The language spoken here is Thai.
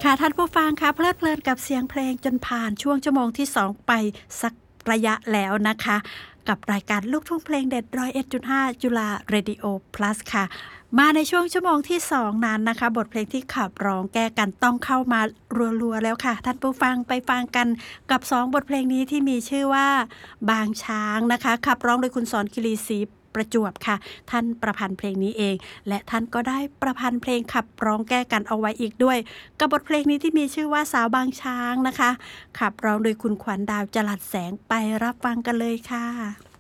ค่ะท่านผู้ฟังคะเพลิดเพลินกับเสียงเพลงจนผ่านช่วงชั่วโมงที่2ไปสักระยะแล้วนะคะกับรายการลูกทุ่งเพลงเด็ด101.5จุฬาเรดิโอ plus ค่ะมาในช่วงชั่วโมงที่2นั้นนะคะบทเพลงที่ขับร้องแก้กันต้องเข้ามารัวๆแล้วค่ะท่านผู้ฟังไปฟังกันกับ2บทเพลงนี้ที่มีชื่อว่าบางช้างนะคะขับร้องโดยคุณสอนคีรีศรีประจวบค่ะท่านประพันธ์เพลงนี้เองและท่านก็ได้ประพันธ์เพลงขับร้องแก้กันเอาไว้อีกด้วยกับบทเพลงนี้ที่มีชื่อว่าสาวบางช้างนะคะขับร้องโดยคุณขวัญดาวจรัสแสงไปรับฟังกันเลยค่ะ